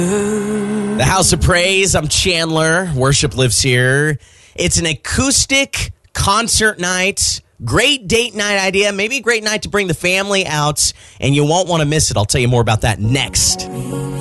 The House of Praise. I'm Chandler. Worship lives here. It's an acoustic concert night. Great date night idea. Maybe a great night to bring the family out, and you won't want to miss it. I'll tell you more about that next.